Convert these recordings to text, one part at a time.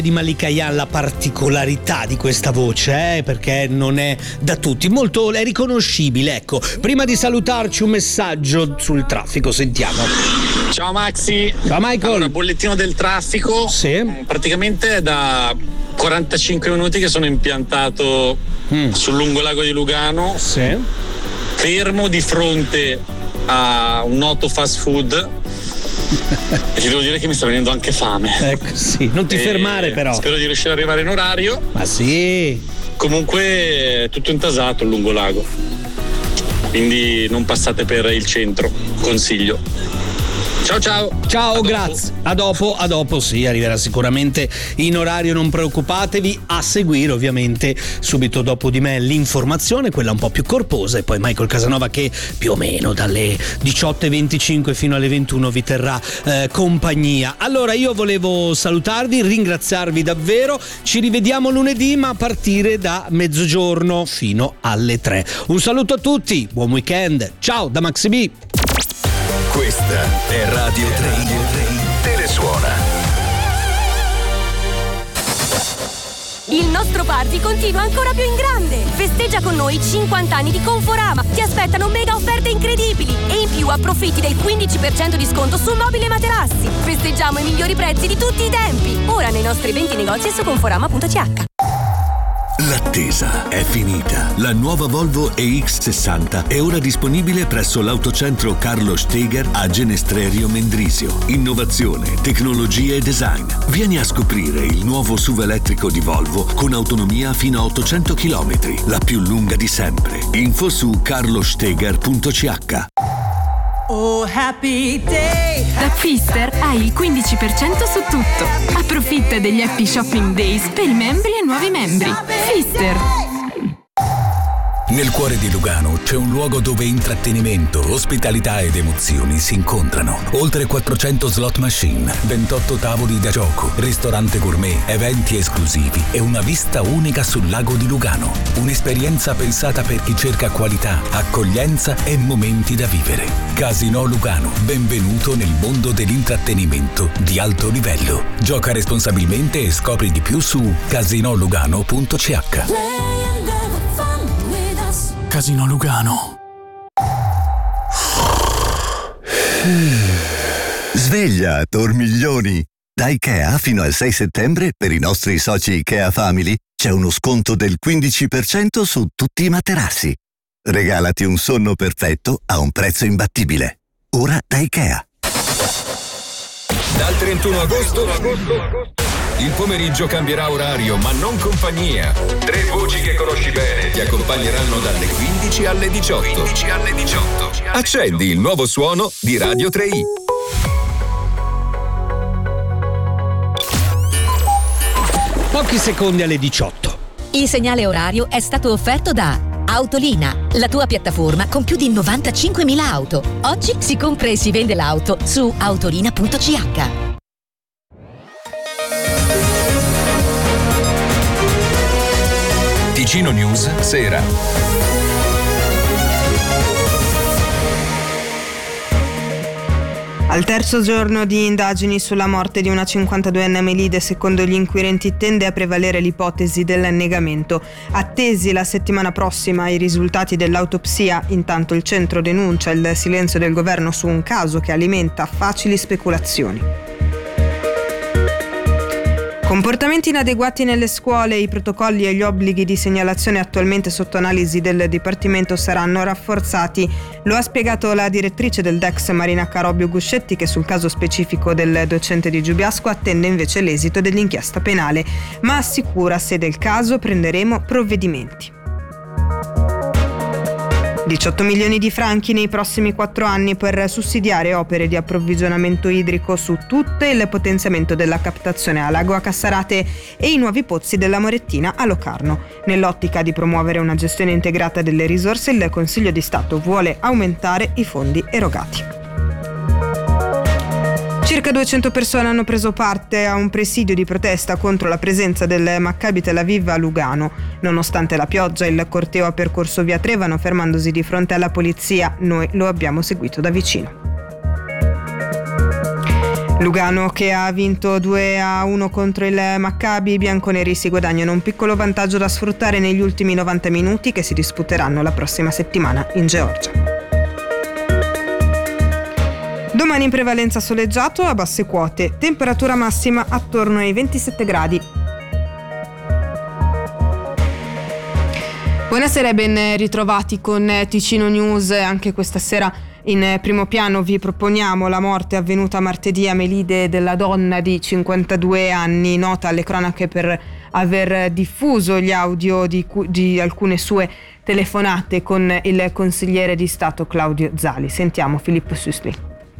di Malika Ayane la particolarità di questa voce, perché non è da tutti, molto è riconoscibile. Ecco, prima di salutarci un messaggio sul traffico, sentiamo. Ciao Maxi. Ciao Michael. Allora, bollettino del traffico. Sì. Praticamente è da 45 minuti che sono impiantato sul lungolago di Lugano. Sì. Fermo di fronte a un noto fast food. E ti devo dire che mi sta venendo anche fame. Ecco, sì, non ti fermare però. Spero di riuscire ad arrivare in orario. Ma sì. Comunque è tutto intasato il lungolago, quindi non passate per il centro, consiglio. Ciao, grazie. A dopo, sì, arriverà sicuramente in orario, non preoccupatevi. A seguire ovviamente subito dopo di me l'informazione, quella un po' più corposa, e poi Michael Casanova che più o meno dalle 18:25 fino alle 21 vi terrà compagnia. Allora io volevo salutarvi, ringraziarvi davvero, ci rivediamo lunedì ma a partire da mezzogiorno fino alle 3. Un saluto a tutti, buon weekend, ciao da Maxi B. Questa è Radio 3. Telesuona. Il nostro party continua ancora più in grande. Festeggia con noi 50 anni di Conforama. Ti aspettano mega offerte incredibili e in più approfitti del 15% di sconto su mobili e materassi. Festeggiamo i migliori prezzi di tutti i tempi. Ora nei nostri 20 negozi e su conforama.ch. L'attesa è finita. La nuova Volvo EX60 è ora disponibile presso l'autocentro Carlo Steger a Genestrerio Mendrisio. Innovazione, tecnologia e design. Vieni a scoprire il nuovo SUV elettrico di Volvo con autonomia fino a 800 km, la più lunga di sempre. Info su carlosteger.ch. Oh, happy day. Da Pfister hai il 15% su tutto. Approfitta degli Happy Shopping Days per i membri e nuovi membri. Pfister. Nel cuore di Lugano c'è un luogo dove intrattenimento, ospitalità ed emozioni si incontrano. Oltre 400 slot machine, 28 tavoli da gioco, ristorante gourmet, eventi esclusivi e una vista unica sul lago di Lugano. Un'esperienza pensata per chi cerca qualità, accoglienza e momenti da vivere. Casino Lugano, benvenuto nel mondo dell'intrattenimento di alto livello. Gioca responsabilmente e scopri di più su casinolugano.ch. Casino Lugano. Sveglia, dormiglioni! Da IKEA fino al 6 settembre per i nostri soci IKEA Family c'è uno sconto del 15% su tutti i materassi. Regalati un sonno perfetto a un prezzo imbattibile. Ora da IKEA. Dal 31 agosto il pomeriggio cambierà orario, ma non compagnia. 3 voci che conosci bene ti accompagneranno dalle 15 alle 18. Accendi il nuovo suono di Radio 3i. Pochi secondi alle 18. Il segnale orario è stato offerto da Autolina, la tua piattaforma con più di 95.000 auto. Oggi si compra e si vende l'auto su autolina.ch. Ticino News, sera. Al terzo giorno di indagini sulla morte di una 52enne Melide, secondo gli inquirenti tende a prevalere l'ipotesi dell'annegamento. Attesi la settimana prossima i risultati dell'autopsia, intanto il centro denuncia il silenzio del governo su un caso che alimenta facili speculazioni. Comportamenti inadeguati nelle scuole, i protocolli e gli obblighi di segnalazione attualmente sotto analisi del Dipartimento saranno rafforzati. Lo ha spiegato la direttrice del DEX Marina Carobbio Guscetti, che sul caso specifico del docente di Giubiasco attende invece l'esito dell'inchiesta penale, ma assicura se del caso prenderemo provvedimenti. 18 milioni di franchi nei prossimi 4 anni per sussidiare opere di approvvigionamento idrico su tutte, il potenziamento della captazione a Lago a Cassarate e i nuovi pozzi della Morettina a Locarno. Nell'ottica di promuovere una gestione integrata delle risorse, il Consiglio di Stato vuole aumentare i fondi erogati. Circa 200 persone hanno preso parte a un presidio di protesta contro la presenza del Maccabi Tel Aviv a Lugano. Nonostante la pioggia, il corteo ha percorso via Trevano fermandosi di fronte alla polizia. Noi lo abbiamo seguito da vicino. Lugano che ha vinto 2-1 contro il Maccabi, i bianconeri si guadagnano un piccolo vantaggio da sfruttare negli ultimi 90 minuti che si disputeranno la prossima settimana in Georgia. Domani in prevalenza soleggiato a basse quote, temperatura massima attorno ai 27 gradi. Buonasera e ben ritrovati con Ticino News. Anche questa sera in primo piano vi proponiamo la morte avvenuta martedì a Melide della donna di 52 anni, nota alle cronache per aver diffuso gli audio di alcune sue telefonate con il consigliere di Stato Claudio Zali. Sentiamo Filippo Susli.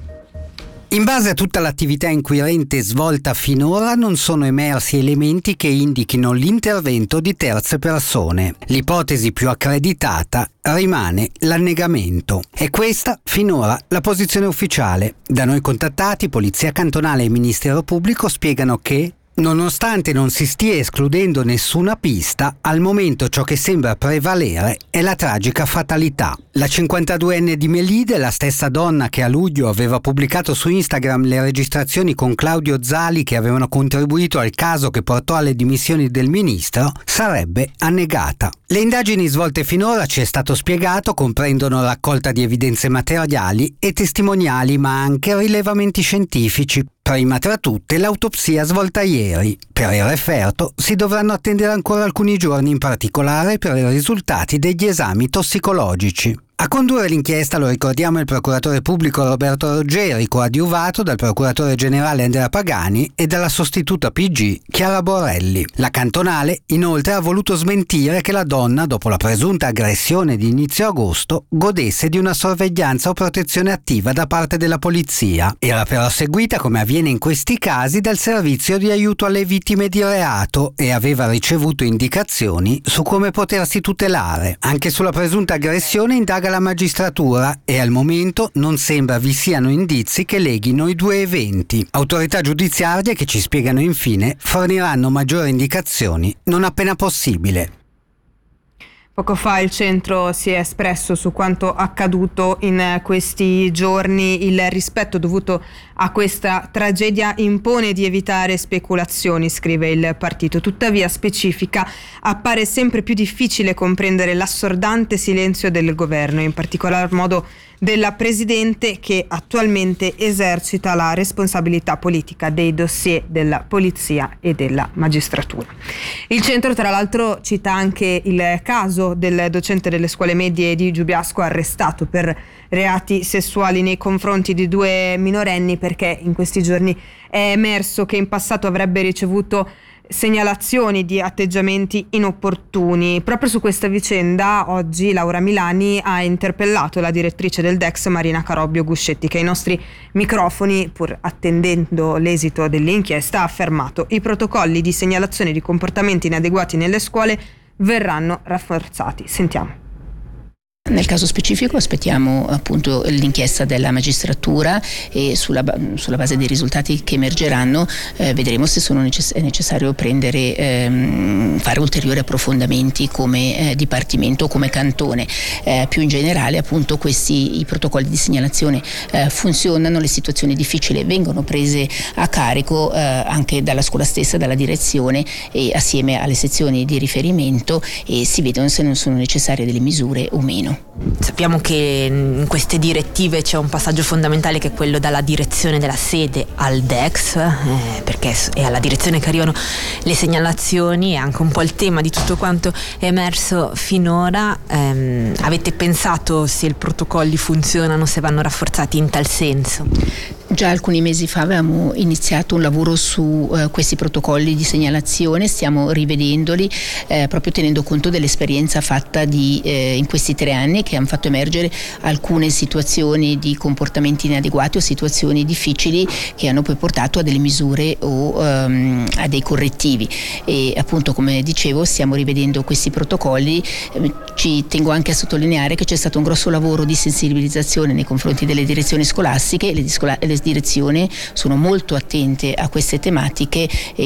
In base a tutta l'attività inquirente svolta finora non sono emersi elementi che indichino l'intervento di terze persone. L'ipotesi più accreditata rimane l'annegamento. È questa finora la posizione ufficiale. Da noi contattati, Polizia Cantonale e Ministero Pubblico spiegano che, nonostante non si stia escludendo nessuna pista, al momento ciò che sembra prevalere è la tragica fatalità. La 52enne di Melide, la stessa donna che a luglio aveva pubblicato su Instagram le registrazioni con Claudio Zali che avevano contribuito al caso che portò alle dimissioni del ministro, sarebbe annegata. Le indagini svolte finora, ci è stato spiegato, comprendono raccolta di evidenze materiali e testimoniali, ma anche rilevamenti scientifici. Prima tra tutte l'autopsia svolta ieri. Per il referto si dovranno attendere ancora alcuni giorni, in particolare per i risultati degli esami tossicologici. A condurre l'inchiesta, lo ricordiamo, il procuratore pubblico Roberto Ruggeri, coadiuvato dal procuratore generale Andrea Pagani e dalla sostituta PG Chiara Borrelli. La cantonale, inoltre, ha voluto smentire che la donna, dopo la presunta aggressione di inizio agosto, godesse di una sorveglianza o protezione attiva da parte della polizia. Era però seguita, come avviene in questi casi, dal servizio di aiuto alle vittime di reato e aveva ricevuto indicazioni su come potersi tutelare. Anche sulla presunta aggressione indaga la magistratura e al momento non sembra vi siano indizi che leghino i due eventi. Autorità giudiziarie che, ci spiegano infine, forniranno maggiori indicazioni non appena possibile. Poco fa il centro si è espresso su quanto accaduto in questi giorni. Il rispetto dovuto a questa tragedia impone di evitare speculazioni, scrive il partito. Tuttavia, specifica, appare sempre più difficile comprendere l'assordante silenzio del governo, in particolar modo della Presidente, che attualmente esercita la responsabilità politica dei dossier della polizia e della magistratura. Il centro, tra l'altro, cita anche il caso del docente delle scuole medie di Giubiasco arrestato per reati sessuali nei confronti di 2 minorenni, perché in questi giorni è emerso che in passato avrebbe ricevuto segnalazioni di atteggiamenti inopportuni. Proprio su questa vicenda oggi Laura Milani ha interpellato la direttrice del DEX Marina Carobbio Guscetti, che ai nostri microfoni, pur attendendo l'esito dell'inchiesta, ha affermato: i protocolli di segnalazione di comportamenti inadeguati nelle scuole verranno rafforzati. Sentiamo. Nel caso specifico aspettiamo appunto l'inchiesta della magistratura e sulla base dei risultati che emergeranno vedremo se è necessario fare ulteriori approfondimenti come dipartimento o come cantone. Più in generale appunto i protocolli di segnalazione funzionano, le situazioni difficili vengono prese a carico anche dalla scuola stessa, dalla direzione e assieme alle sezioni di riferimento, e si vedono se non sono necessarie delle misure o meno. Sappiamo che in queste direttive c'è un passaggio fondamentale che è quello dalla direzione della sede al DEX, perché è alla direzione che arrivano le segnalazioni, e anche un po' il tema di tutto quanto è emerso finora. Avete pensato se i protocolli funzionano, se vanno rafforzati in tal senso? Già alcuni mesi fa avevamo iniziato un lavoro su questi protocolli di segnalazione, stiamo rivedendoli proprio tenendo conto dell'esperienza fatta in questi 3 anni, che hanno fatto emergere alcune situazioni di comportamenti inadeguati o situazioni difficili che hanno poi portato a delle misure o a dei correttivi. E appunto, come dicevo, stiamo rivedendo questi protocolli. Ci tengo anche a sottolineare che c'è stato un grosso lavoro di sensibilizzazione nei confronti delle direzioni scolastiche. Le direzioni sono molto attente a queste tematiche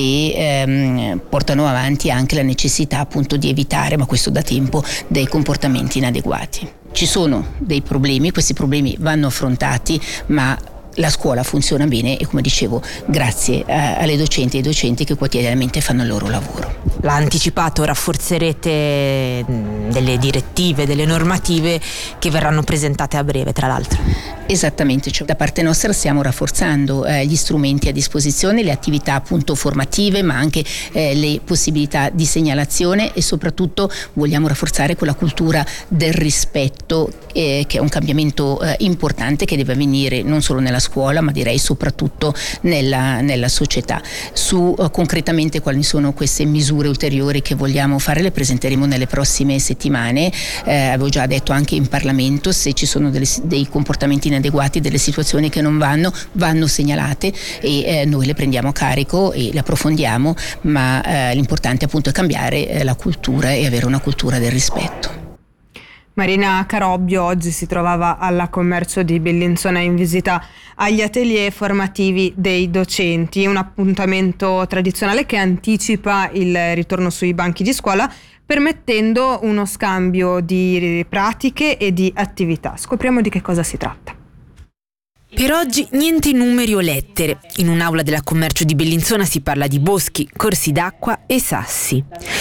e portano avanti anche la necessità appunto di evitare, ma questo da tempo, dei comportamenti inadeguati. Ci sono dei problemi, questi problemi vanno affrontati, ma la scuola funziona bene e, come dicevo, grazie alle docenti e ai docenti che quotidianamente fanno il loro lavoro. L'ha anticipato, rafforzerete delle direttive, delle normative che verranno presentate a breve, tra l'altro. Esattamente, cioè, da parte nostra stiamo rafforzando gli strumenti a disposizione, le attività appunto formative, ma anche le possibilità di segnalazione, e soprattutto vogliamo rafforzare quella cultura del rispetto che è un cambiamento importante che deve avvenire non solo nella scuola, ma direi soprattutto nella società. Concretamente quali sono queste misure ulteriori che vogliamo fare, le presenteremo nelle prossime settimane. Avevo già detto anche in Parlamento, se ci sono dei comportamenti inadeguati, delle situazioni che non vanno segnalate e noi le prendiamo a carico e le approfondiamo, ma l'importante appunto è cambiare la cultura e avere una cultura del rispetto. Marina Carobbio oggi si trovava alla Commercio di Bellinzona in visita agli atelier formativi dei docenti, un appuntamento tradizionale che anticipa il ritorno sui banchi di scuola, permettendo uno scambio di pratiche e di attività. Scopriamo di che cosa si tratta. Per oggi niente numeri o lettere. In un'aula della Commercio di Bellinzona si parla di boschi, corsi d'acqua e sassi.